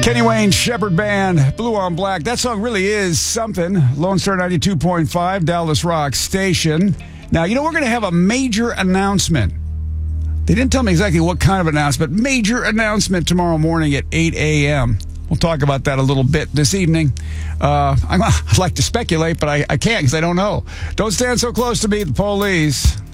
Kenny Wayne, Shepherd Band, Blue on Black. That song really is something. Lone Star 92.5, Dallas Rock Station. Now, we're going to have a major announcement. They didn't tell me exactly what kind of announcement. Major announcement tomorrow morning at 8 a.m. We'll talk about that a little bit this evening. I'd like to speculate, but I can't because I don't know. Don't stand so close to me, the police.